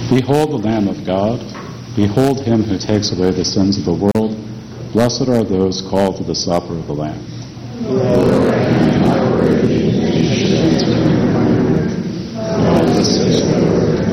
Behold the Lamb of God. Behold him who takes away the sins of the world. Blessed are those called to the supper of the Lamb. Lord, I am not worthy